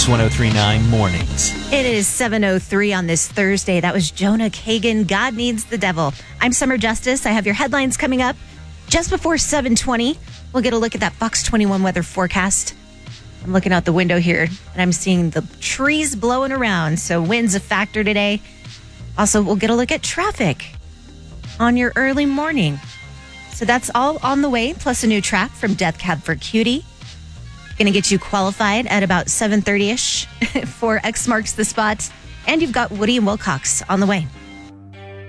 Kicks 103.9 Mornings. It is 7:03 on this Thursday. That was Jonah Kagan, God Needs the Devil. I'm Summer Justice. I have your headlines coming up just before 7:20. We'll get a look at that Fox 21 weather forecast. I'm looking out the window here, and I'm seeing the trees blowing around, so wind's a factor today. Also, we'll get a look at traffic on your early morning. So that's all on the way, plus a new track from Death Cab for Cutie. Going to get you qualified at about 7:30ish for X Marks the Spot. And you've got Woody and Wilcox on the way.